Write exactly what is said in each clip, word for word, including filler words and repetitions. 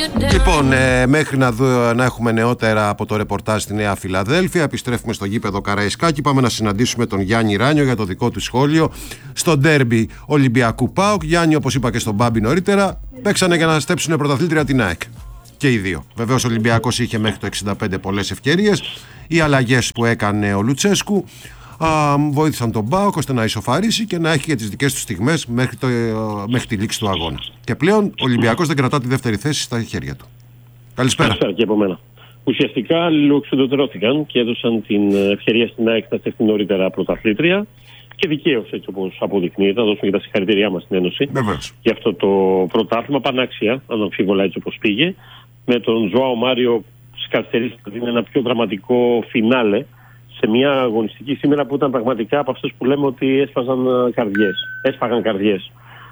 Λοιπόν, ε, μέχρι να, δω, να έχουμε νεότερα από το ρεπορτάζ στη Νέα Φιλαδέλφεια, επιστρέφουμε στο γήπεδο Καραϊσκάκη. Πάμε να συναντήσουμε τον Γιάννη Ράνιο για το δικό του σχόλιο στο ντέρμπι Ολυμπιακού ΠΑΟΚ. Γιάννη, όπως είπα και στον Μπάμπη νωρίτερα, παίξανε για να στέψουν πρωταθλήτρια την ΑΕΚ. Και οι δύο. Βεβαίως ο Ολυμπιακός είχε μέχρι το εξήντα πέντε πολλές ευκαιρίες. Οι αλλαγές που έκανε ο Λουτσέσκου α, βοήθησαν τον ΠΑΟΚ ώστε να ισοφαρίσει και να έχει και τις δικές του στιγμές μέχρι, το, μέχρι τη λήξη του αγώνα. Και πλέον ο Ολυμπιακός δεν κρατά τη δεύτερη θέση στα χέρια του. Καλησπέρα. Καλησπέρα και από μένα. Ουσιαστικά αλληλοξεντερώθηκαν και έδωσαν την ευκαιρία στην ΑΕΚ να στεφτεί νωρίτερα πρωταθλήτρια. Και δικαίως, έτσι όπως αποδεικνύεται, θα δώσουμε και τα συγχαρητήριά μας στην Ένωση Βεβαίως. για αυτό το πρωτάθλημα. Πανάξια, αναμφίβολα, έτσι όπως πήγε. Με τον Ζωάο Μάριο στις καθυστερήσεις να δίνει ένα πιο δραματικό φινάλε σε μια αγωνιστική σήμερα που ήταν πραγματικά από αυτές που λέμε ότι έσπαζαν καρδιές. Έσπαγαν καρδιές.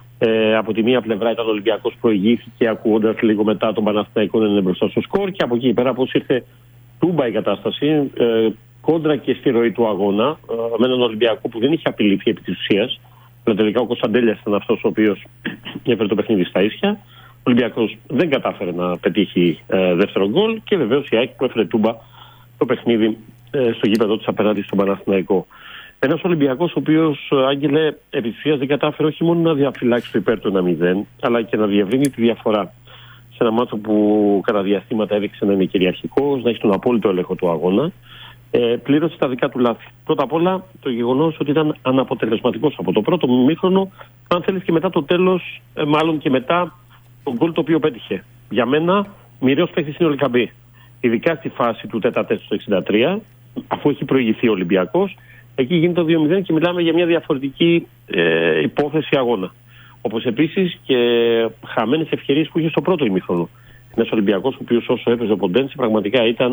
Ε, από τη μία πλευρά ήταν ο Ολυμπιακός που προηγήθηκε ακούγοντας λίγο μετά τον Παναθηναϊκό να είναι μπροστά στο σκορ, και από εκεί πέρα πώς ήρθε τούμπα η κατάσταση. Ε, κόντρα και στη ροή του αγώνα, με έναν Ολυμπιακό που δεν είχε απειληθεί επί της ουσίας. Αλλά τελικά ο Κωνσταντέλιας ήταν αυτός ο οποίος έφερε το παιχνίδι στα ίσια. Ο Ολυμπιακός δεν κατάφερε να πετύχει ε, δεύτερο γκολ, και βεβαίως η ΑΕΚ που έφερε τούμπα το παιχνίδι ε, στο γήπεδο της απέναντι στον Παναθηναϊκό. Ένας Ολυμπιακός ο οποίος, Άγγελε, επί της ουσίας δεν κατάφερε όχι μόνο να διαφυλάξει το υπέρ του ένα μηδέν, αλλά και να διευρύνει τη διαφορά. Σε ένα μάτσο που κατά διαστήματα έδειξε να είναι κυριαρχικός, να έχει τον απόλυτο έλεγχο του αγώνα. Ε, πλήρωσε τα δικά του λάθη. Πρώτα απ' όλα το γεγονός ότι ήταν αναποτελεσματικός από το πρώτο μήχρονο, αν θέλεις, και μετά το τέλος, ε, μάλλον και μετά τον γκολ το οποίο πέτυχε. Για μένα, μοιραίος παίκτης είναι ο Λικαμπή. Ειδικά στη φάση του τέταρτα τέταρτο στο εξήντα τρία, αφού έχει προηγηθεί ο Ολυμπιακός, εκεί γίνεται το δύο μηδέν και μιλάμε για μια διαφορετική ε, υπόθεση αγώνα. Όπως επίσης και χαμένες ευκαιρίες που είχε στο πρώτο ημίχρονο. Ένας Ολυμπιακός ο οποίος όσο έπαιζε ο Ποντένση πραγματικά ήταν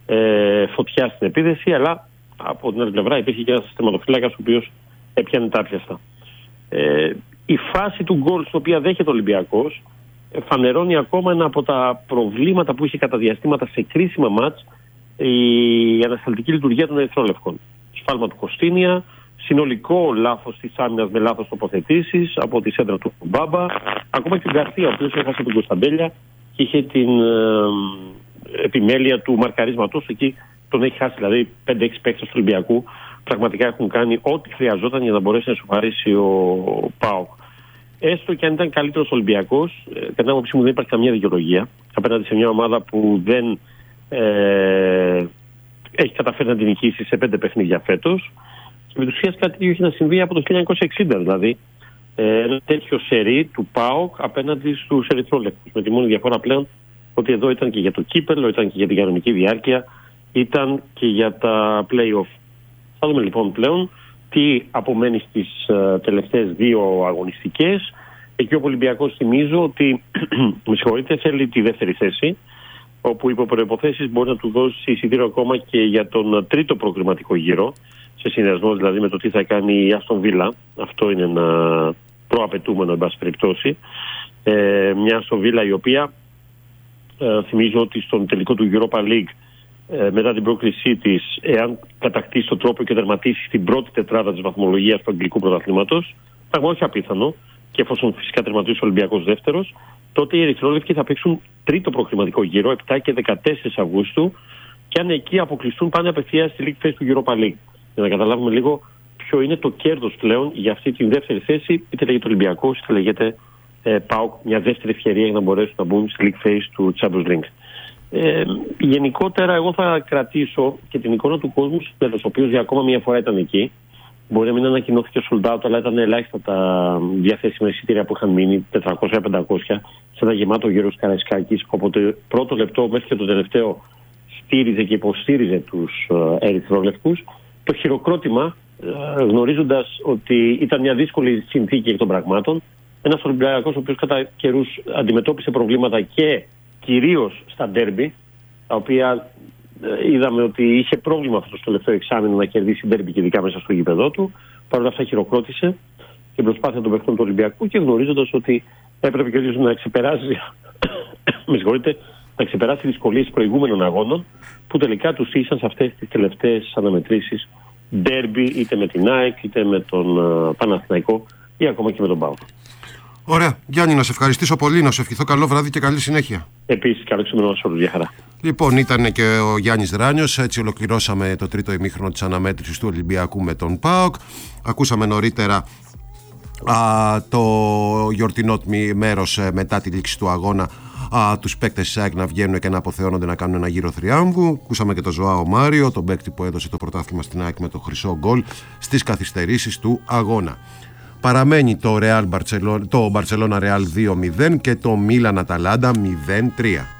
Ε, φωτιά στην επίδεση, αλλά από την άλλη πλευρά υπήρχε και ένας θεματοφύλακας ο οποίος έπιανε τα άπιαστα. Ε, η φάση του γκολ στην οποία δέχεται ο Ολυμπιακός φανερώνει ακόμα ένα από τα προβλήματα που είχε κατά διαστήματα σε κρίσιμα μάτς η ανασταλτική λειτουργία των ερυθρόλευκων. Σφάλμα του Κωστίνια, συνολικό λάθος της άμυνας με λάθος τοποθετήσεις από τη σέντρα του Μπάμπα, ακόμα και ο Γκαρσία ο οποίος έχασε τον Κωνσταντέλια και είχε την ε, επιμέλεια του μαρκαρίσματος. Εκεί τον έχει χάσει, δηλαδή πέντε έξι παίκτες του Ολυμπιακού πραγματικά έχουν κάνει ό,τι χρειαζόταν για να μπορέσει να σοφαρίσει ο ΠΑΟΚ. Έστω και αν ήταν καλύτερος Ολυμπιακός, ε, κατά την άποψή μου δεν υπάρχει καμία δικαιολογία απέναντι σε μια ομάδα που δεν ε, έχει καταφέρει να την νικήσει σε πέντε παιχνίδια φέτος. Και με ουσίας κάτι τέτοιο έχει να συμβεί από το χίλια εννιακόσια εξήντα, δηλαδή ε, ένα τέτοιο σερί του ΠΑΟΚ απέναντι στους ερυθρόλευκους. Με τη μόνη διαφορά πλέον ότι εδώ ήταν και για το κύπελλο, ήταν και για την κανονική διάρκεια, ήταν και για τα play-off. Θα δούμε λοιπόν πλέον τι απομένει στις uh, τελευταίες δύο αγωνιστικές. Εκεί ο Ολυμπιακός, θυμίζω ότι με συγχωρείτε, θέλει τη δεύτερη θέση, όπου υπό προϋποθέσεις μπορεί να του δώσει εισιτήριο ακόμα και για τον τρίτο προκριματικό γύρο, σε συνδυασμό δηλαδή με το τι θα κάνει η Άστον Βίλα. Αυτό είναι ένα προαπαιτούμενο, εν πάση περιπτώσει. Ε, μια Άστον Βίλα η οποία ε, θυμίζω ότι στον τελικό του Europa League, ε, μετά την πρόκρισή της, εάν κατακτήσει τον τρόπο και τερματίσει στην πρώτη τετράδα της βαθμολογίας του Αγγλικού Πρωταθλήματος, πράγμα όχι απίθανο, και εφόσον φυσικά τερματίσει ο Ολυμπιακός δεύτερος, τότε οι ερυθρόλευκοι θα παίξουν τρίτο προκριματικό γύρο, επτά και δεκατέσσερα Αυγούστου, και αν εκεί αποκλειστούν, πάνε απευθείας στη League Phase του Europa League. Για να καταλάβουμε λίγο ποιο είναι το κέρδος πλέον για αυτή τη δεύτερη θέση, είτε λέγεται Ολυμπιακός, είτε λέγεται ε, ΠΑΟΚ, μια δεύτερη ευκαιρία για να μπορέσουν να μπουν στη League Phase του Champions League. Ε, γενικότερα, εγώ θα κρατήσω και την εικόνα του κόσμου, ο οποίος για ακόμα μια φορά ήταν εκεί. Μπορεί να μην ανακοινώθηκε sold out, αλλά ήταν ελάχιστα τα διαθέσιμα εισιτήρια που είχαν μείνει, τετρακόσια με πεντακόσια, σε ένα γεμάτο γύρο της Καραϊσκάκης. Από το πρώτο λεπτό μέχρι και το τελευταίο στήριζε και υποστήριζε τους ερυθρόλευκους. Το χειροκρότημα, γνωρίζοντας ότι ήταν μια δύσκολη συνθήκη εκ των πραγμάτων, ένας Ολυμπιακός ο οποίος κατά καιρούς αντιμετώπισε προβλήματα και κυρίως στα ντέρμπι, τα οποία είδαμε ότι είχε πρόβλημα αυτό το τελευταίο εξάμηνο να κερδίσει ντέρμπι και ειδικά μέσα στο γήπεδό του. Παρ' όλα αυτά χειροκρότησε την προσπάθεια των παιχτών του Ολυμπιακού και γνωρίζοντας ότι έπρεπε και ο ίδιος να ξεπεράσει, με συγχωρείτε, να ξεπεράσει δυσκολίες προηγούμενων αγώνων που τελικά τους ήσαν σε αυτές τις τελευταίες αναμετρήσεις ντέρμπι, είτε με την ΑΕΚ είτε με τον uh, Παναθηναϊκό ή ακόμα και με τον ΠΑΟΚ. Ωραία. Γιάννη, να σε ευχαριστήσω πολύ, να σου ευχηθώ καλό βράδυ και καλή συνέχεια. Επίσης, καλό ξημερώνω σε όλους. Γεια χαρά. Λοιπόν, ήταν και ο Γιάννης Ράνιος. Έτσι ολοκληρώσαμε το τρίτο ημίχρονο της αναμέτρησης του Ολυμπιακού με τον ΠΑΟΚ. Ακούσαμε νωρίτερα α, το γιορτινό μέρος μετά τη λήξη του αγώνα, α, τους παίκτες της ΑΕΚ να βγαίνουν και να αποθεώνονται, να κάνουν ένα γύρο θριάμβου. Ακούσαμε και τον Ζωάο Μάριο, τον παίκτη που έδωσε το πρωτάθλημα στην ΑΕΚ με το χρυσό γκολ στις καθυστερήσεις του αγώνα. Παραμένει το, Real Barcelona, το Barcelona Real δύο μηδέν και το Milan Atalanta μηδέν τρία.